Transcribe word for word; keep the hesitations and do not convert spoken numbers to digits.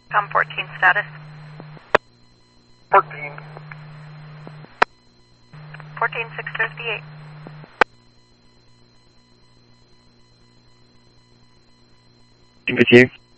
Com fourteen status. fourteen. fourteen six fifty-eight. With you.